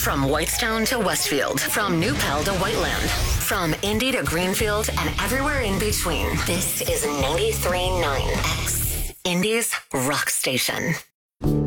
From Whitestone to Westfield, from New Pal to Whiteland, from Indy to Greenfield and everywhere in between. This is 93.9 X, Indy's rock station.